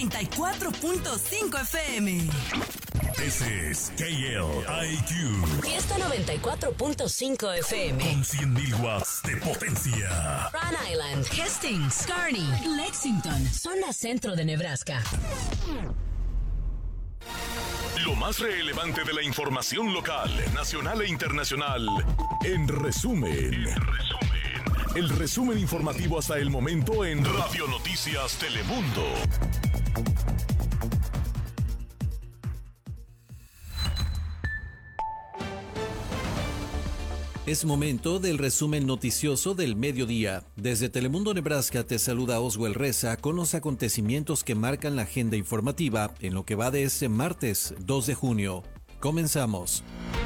94.5 FM. This is KLIQ. Fiesta 94.5 FM. Con 100.000 watts de potencia. Rhode Island, Hastings, Kearney, Lexington, zona centro de Nebraska. Lo más relevante de la información local, nacional e internacional. En resumen. El resumen informativo hasta el momento en Radio Noticias Telemundo. Es momento del resumen noticioso del mediodía. Desde Telemundo Nebraska te saluda Oswell Reza con los acontecimientos que marcan la agenda informativa en lo que va de este martes 2 de junio. Comenzamos.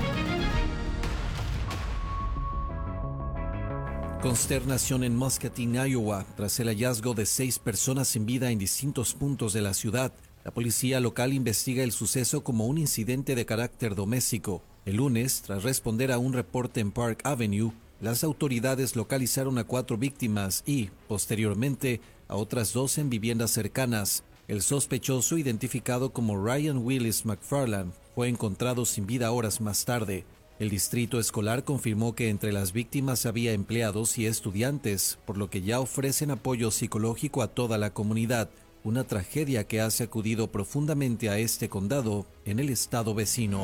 Consternación en Muscatine, Iowa, tras el hallazgo de 6 personas sin vida en distintos puntos de la ciudad. La policía local investiga el suceso como un incidente de carácter doméstico. El lunes, tras responder a un reporte en Park Avenue, las autoridades localizaron a 4 víctimas y, posteriormente, a otras 2 en viviendas cercanas. El sospechoso, identificado como Ryan Willis McFarland, fue encontrado sin vida horas más tarde. El distrito escolar confirmó que entre las víctimas había empleados y estudiantes, por lo que ya ofrecen apoyo psicológico a toda la comunidad. Una tragedia que ha sacudido profundamente a este condado en el estado vecino.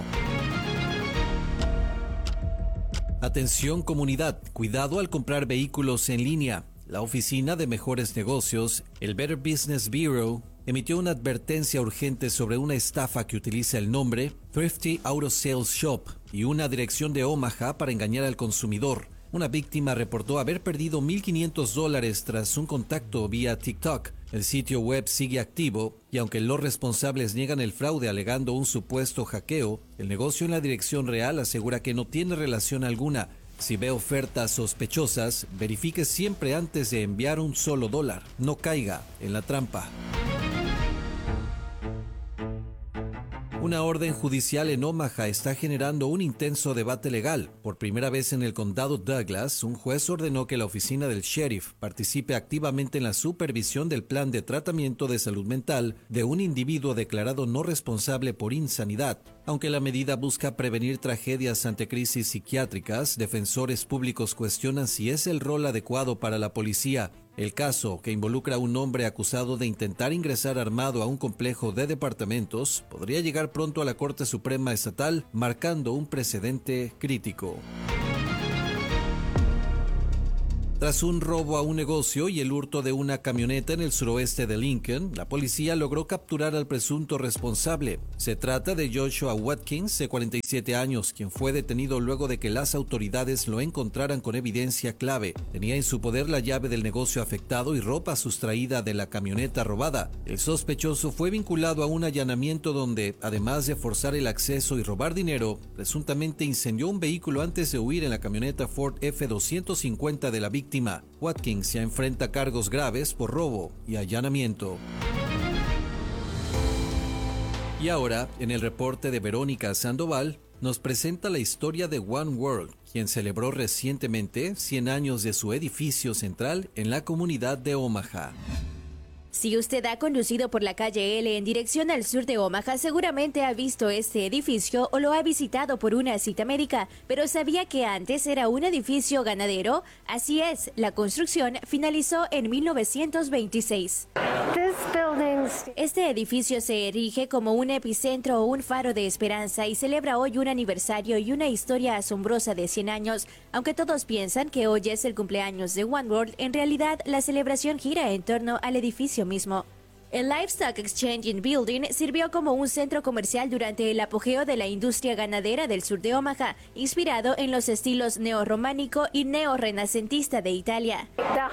Atención comunidad, cuidado al comprar vehículos en línea. La Oficina de Mejores Negocios, el Better Business Bureau, emitió una advertencia urgente sobre una estafa que utiliza el nombre Thrifty Auto Sales Shop y una dirección de Omaha para engañar al consumidor. Una víctima reportó haber perdido $1,500 tras un contacto vía TikTok. El sitio web sigue activo y aunque los responsables niegan el fraude alegando un supuesto hackeo, el negocio en la dirección real asegura que no tiene relación alguna. Si ve ofertas sospechosas, verifique siempre antes de enviar un solo $1. No caiga en la trampa. Una orden judicial en Omaha está generando un intenso debate legal. Por primera vez en el condado Douglas, un juez ordenó que la oficina del sheriff participe activamente en la supervisión del plan de tratamiento de salud mental de un individuo declarado no responsable por insanidad. Aunque la medida busca prevenir tragedias ante crisis psiquiátricas, defensores públicos cuestionan si es el rol adecuado para la policía. El caso, que involucra a un hombre acusado de intentar ingresar armado a un complejo de departamentos, podría llegar pronto a la Corte Suprema Estatal, marcando un precedente crítico. Tras un robo a un negocio y el hurto de una camioneta en el suroeste de Lincoln, la policía logró capturar al presunto responsable. Se trata de Joshua Watkins, de 47 años, quien fue detenido luego de que las autoridades lo encontraran con evidencia clave. Tenía en su poder la llave del negocio afectado y ropa sustraída de la camioneta robada. El sospechoso fue vinculado a un allanamiento donde, además de forzar el acceso y robar dinero, presuntamente incendió un vehículo antes de huir en la camioneta Ford F-250 de la víctima. Watkins ya enfrenta cargos graves por robo y allanamiento. Y ahora, en el reporte de Verónica Sandoval, nos presenta la historia de One World, quien celebró recientemente 100 años de su edificio central en la comunidad de Omaha. Si usted ha conducido por la calle L en dirección al sur de Omaha, seguramente ha visto este edificio o lo ha visitado por una cita médica, pero ¿sabía que antes era un edificio ganadero? Así es, la construcción finalizó en 1926. Este edificio se erige como un epicentro o un faro de esperanza y celebra hoy un aniversario y una historia asombrosa de 100 años. Aunque todos piensan que hoy es el cumpleaños de One World, en realidad la celebración gira en torno al edificio mismo. El Livestock Exchange Building sirvió como un centro comercial durante el apogeo de la industria ganadera del sur de Omaha, inspirado en los estilos neorrománico y neorrenacentista de Italia.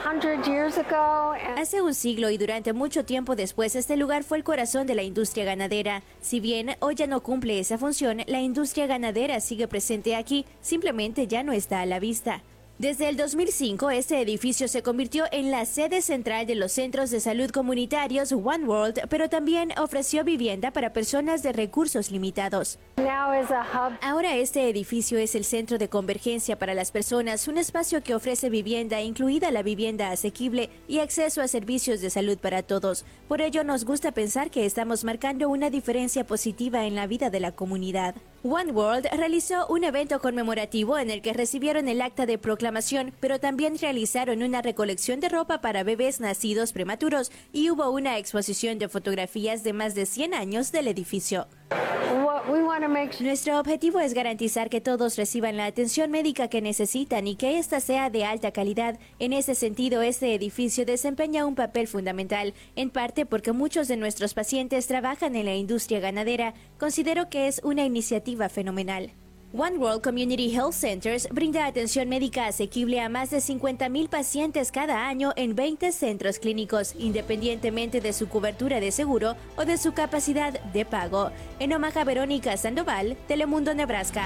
Hace un siglo y durante mucho tiempo después, este lugar fue el corazón de la industria ganadera. Si bien hoy ya no cumple esa función, la industria ganadera sigue presente aquí, simplemente ya no está a la vista. Desde el 2005, este edificio se convirtió en la sede central de los centros de salud comunitarios One World, pero también ofreció vivienda para personas de recursos limitados. Ahora este edificio es el centro de convergencia para las personas, un espacio que ofrece vivienda, incluida la vivienda asequible y acceso a servicios de salud para todos. Por ello, nos gusta pensar que estamos marcando una diferencia positiva en la vida de la comunidad. One World realizó un evento conmemorativo en el que recibieron el acta de proclamación, pero también realizaron una recolección de ropa para bebés nacidos prematuros y hubo una exposición de fotografías de más de 100 años del edificio. Nuestro objetivo es garantizar que todos reciban la atención médica que necesitan y que ésta sea de alta calidad. En ese sentido, este edificio desempeña un papel fundamental, en parte porque muchos de nuestros pacientes trabajan en la industria ganadera. Considero que es una iniciativa fenomenal. One World Community Health Centers brinda atención médica asequible a más de 50,000 pacientes cada año en 20 centros clínicos, independientemente de su cobertura de seguro o de su capacidad de pago. En Omaha, Verónica Sandoval, Telemundo, Nebraska.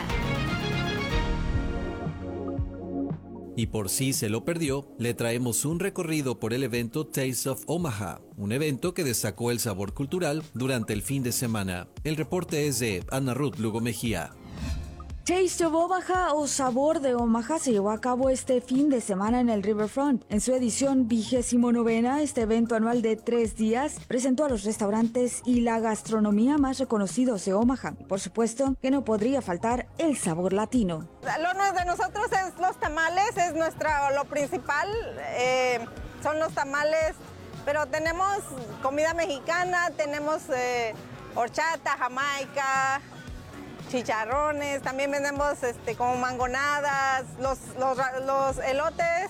Y por si se lo perdió, le traemos un recorrido por el evento Taste of Omaha, un evento que destacó el sabor cultural durante el fin de semana. El reporte es de Ana Ruth Lugo Mejía. Taste of Omaha o Sabor de Omaha se llevó a cabo este fin de semana en el Riverfront. En su edición 29ª, este evento anual de 3 días presentó a los restaurantes y la gastronomía más reconocidos de Omaha. Por supuesto que no podría faltar el sabor latino. Lo de nosotros es los tamales, es lo principal, son los tamales, pero tenemos comida mexicana, tenemos horchata, jamaica, chicharrones, también vendemos como mangonadas, los elotes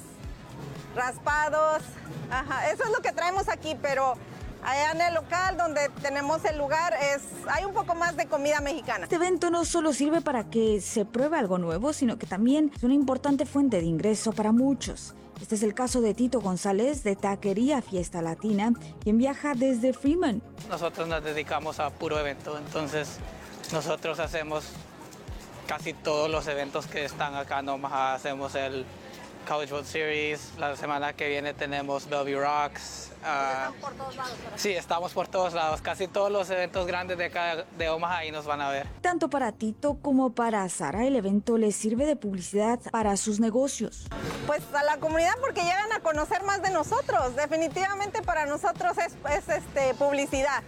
raspados, eso es lo que traemos aquí, pero allá en el local donde tenemos el lugar hay un poco más de comida mexicana. Este evento no solo sirve para que se pruebe algo nuevo, sino que también es una importante fuente de ingreso para muchos. Este es el caso de Tito González de Taquería Fiesta Latina, quien viaja desde Fremont. Nosotros nos dedicamos a puro evento, entonces nosotros hacemos casi todos los eventos que están acá en Omaha. Hacemos el College World Series, la semana que viene tenemos Bellevue Rocks. ¿Están por todos lados? Sí, estamos por todos lados. Casi todos los eventos grandes de acá de Omaha ahí nos van a ver. Tanto para Tito como para Sara, el evento les sirve de publicidad para sus negocios. Pues a la comunidad porque llegan a conocer más de nosotros. Definitivamente para nosotros es publicidad.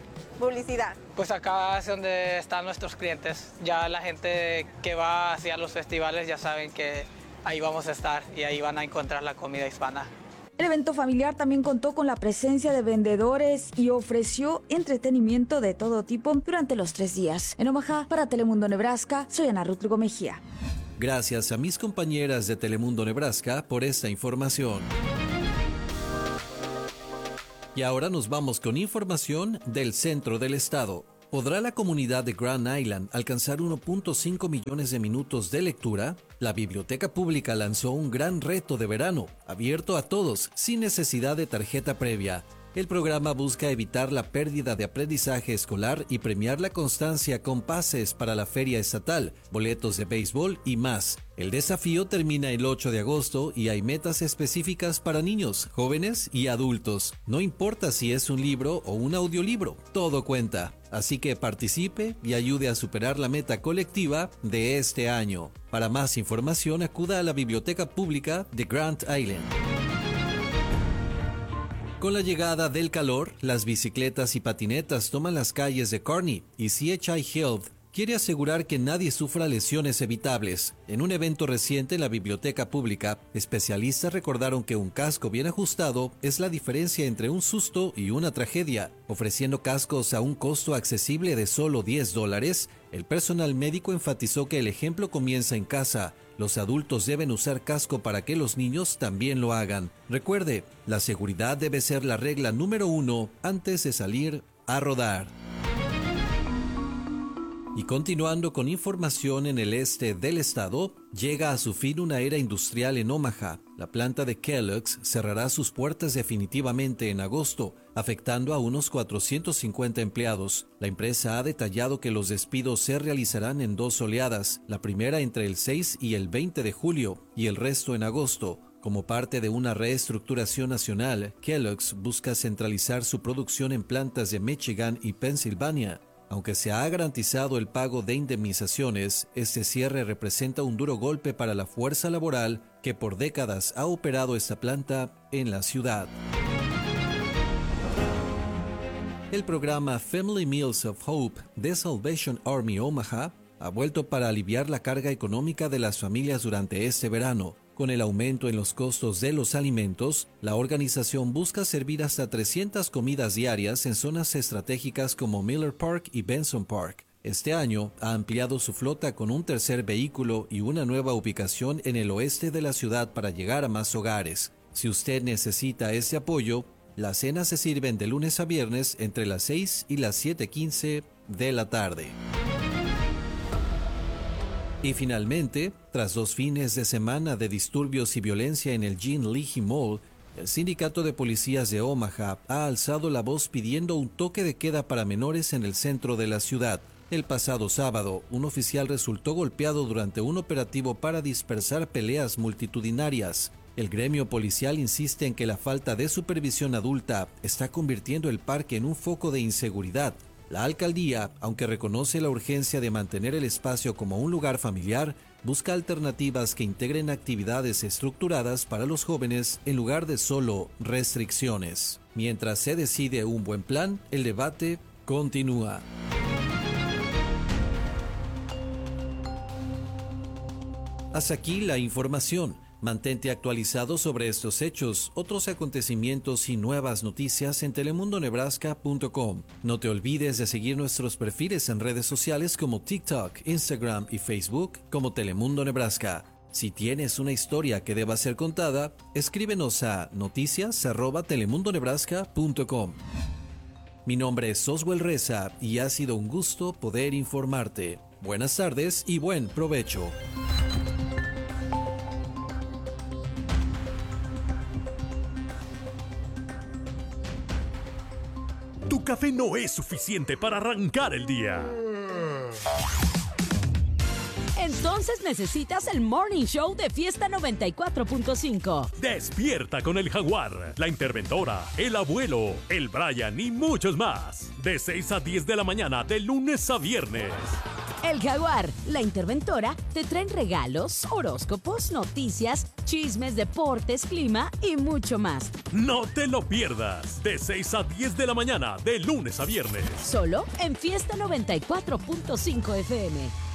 Pues acá es donde están nuestros clientes. Ya la gente que va hacia los festivales ya saben que ahí vamos a estar y ahí van a encontrar la comida hispana. El evento familiar también contó con la presencia de vendedores y ofreció entretenimiento de todo tipo durante los 3 días. En Omaha, para Telemundo Nebraska, soy Ana Ruth Lugo Mejía. Gracias a mis compañeras de Telemundo Nebraska por esta información. Y ahora nos vamos con información del centro del estado. ¿Podrá la comunidad de Grand Island alcanzar 1.5 millones de minutos de lectura? La Biblioteca Pública lanzó un gran reto de verano, abierto a todos, sin necesidad de tarjeta previa. El programa busca evitar la pérdida de aprendizaje escolar y premiar la constancia con pases para la feria estatal, boletos de béisbol y más. El desafío termina el 8 de agosto y hay metas específicas para niños, jóvenes y adultos. No importa si es un libro o un audiolibro, todo cuenta. Así que participe y ayude a superar la meta colectiva de este año. Para más información, acuda a la Biblioteca Pública de Grand Island. Con la llegada del calor, las bicicletas y patinetas toman las calles de Kearney y CHI Health quiere asegurar que nadie sufra lesiones evitables. En un evento reciente en la biblioteca pública, especialistas recordaron que un casco bien ajustado es la diferencia entre un susto y una tragedia. Ofreciendo cascos a un costo accesible de solo $10, el personal médico enfatizó que el ejemplo comienza en casa. Los adultos deben usar casco para que los niños también lo hagan. Recuerde, la seguridad debe ser la regla número 1 antes de salir a rodar. Y continuando con información en el este del estado, llega a su fin una era industrial en Omaha. La planta de Kellogg's cerrará sus puertas definitivamente en agosto, afectando a unos 450 empleados. La empresa ha detallado que los despidos se realizarán en 2 oleadas, la primera entre el 6 y el 20 de julio y el resto en agosto. Como parte de una reestructuración nacional, Kellogg's busca centralizar su producción en plantas de Michigan y Pensilvania. Aunque se ha garantizado el pago de indemnizaciones, este cierre representa un duro golpe para la fuerza laboral que por décadas ha operado esta planta en la ciudad. El programa Family Meals of Hope de Salvation Army Omaha ha vuelto para aliviar la carga económica de las familias durante este verano. Con el aumento en los costos de los alimentos, la organización busca servir hasta 300 comidas diarias en zonas estratégicas como Miller Park y Benson Park. Este año ha ampliado su flota con un tercer vehículo y una nueva ubicación en el oeste de la ciudad para llegar a más hogares. Si usted necesita ese apoyo, las cenas se sirven de lunes a viernes entre las 6 y las 7:15 de la tarde. Y finalmente, tras 2 fines de semana de disturbios y violencia en el Jean Leahy Mall, el Sindicato de Policías de Omaha ha alzado la voz pidiendo un toque de queda para menores en el centro de la ciudad. El pasado sábado, un oficial resultó golpeado durante un operativo para dispersar peleas multitudinarias. El gremio policial insiste en que la falta de supervisión adulta está convirtiendo el parque en un foco de inseguridad. La alcaldía, aunque reconoce la urgencia de mantener el espacio como un lugar familiar, busca alternativas que integren actividades estructuradas para los jóvenes en lugar de solo restricciones. Mientras se decide un buen plan, el debate continúa. Hasta aquí la información. Mantente actualizado sobre estos hechos, otros acontecimientos y nuevas noticias en telemundonebraska.com. No te olvides de seguir nuestros perfiles en redes sociales como TikTok, Instagram y Facebook como Telemundo Nebraska. Si tienes una historia que deba ser contada, escríbenos a noticias@telemundonebraska.com. Mi nombre es Oswald Reza y ha sido un gusto poder informarte. Buenas tardes y buen provecho. Tu café no es suficiente para arrancar el día. Entonces necesitas el Morning Show de Fiesta 94.5. Despierta con el Jaguar, la interventora, el abuelo, el Brian y muchos más. De 6 a 10 de la mañana, de lunes a viernes. El Jaguar, la interventora, te traen regalos, horóscopos, noticias, chismes, deportes, clima y mucho más. No te lo pierdas. De 6 a 10 de la mañana, de lunes a viernes. Solo en Fiesta 94.5 FM.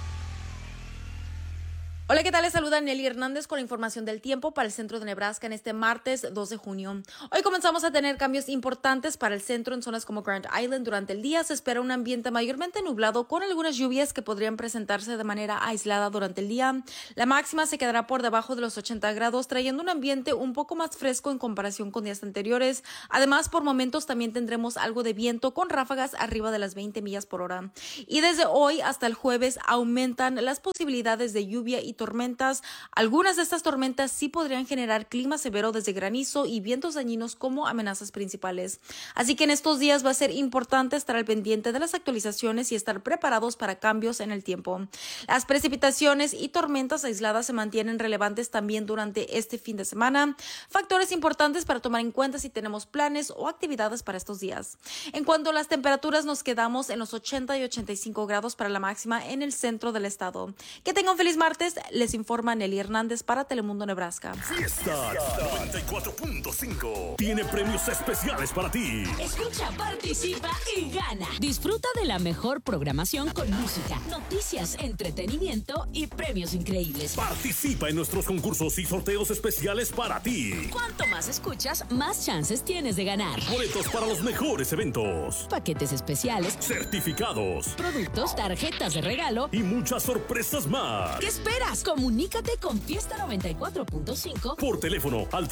Hola, ¿qué tal? Les saluda Nelly Hernández con la información del tiempo para el centro de Nebraska en este martes 2 de junio. Hoy comenzamos a tener cambios importantes para el centro en zonas como Grand Island. Durante el día se espera un ambiente mayormente nublado con algunas lluvias que podrían presentarse de manera aislada durante el día. La máxima se quedará por debajo de los 80 grados, trayendo un ambiente un poco más fresco en comparación con días anteriores. Además, por momentos también tendremos algo de viento con ráfagas arriba de las 20 millas por hora. Y desde hoy hasta el jueves aumentan las posibilidades de lluvia y tormentas. Algunas de estas tormentas sí podrían generar clima severo desde granizo y vientos dañinos como amenazas principales. Así que en estos días va a ser importante estar al pendiente de las actualizaciones y estar preparados para cambios en el tiempo. Las precipitaciones y tormentas aisladas se mantienen relevantes también durante este fin de semana. Factores importantes para tomar en cuenta si tenemos planes o actividades para estos días. En cuanto a las temperaturas, nos quedamos en los 80 y 85 grados para la máxima en el centro del estado. Que tengan un feliz martes. Les informa Nelly Hernández para Telemundo Nebraska. Fiesta 94.5 tiene premios especiales para ti. Escucha, participa y gana. Disfruta de la mejor programación con música, noticias, entretenimiento y premios increíbles. Participa en nuestros concursos y sorteos especiales para ti. Cuanto más escuchas, más chances tienes de ganar. Boletos para los mejores eventos, Paquetes especiales, certificados productos, tarjetas de regalo. y muchas sorpresas más. ¿Qué esperas? más. Comunícate con Fiesta 94.5 por teléfono al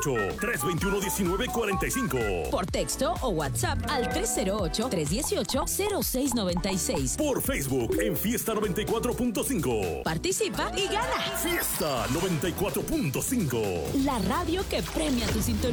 308-321-1945. por texto o WhatsApp al 308-318-0696. Por Facebook en Fiesta 94.5. Participa y gana. Fiesta 94.5. La radio que premia tu sintonía.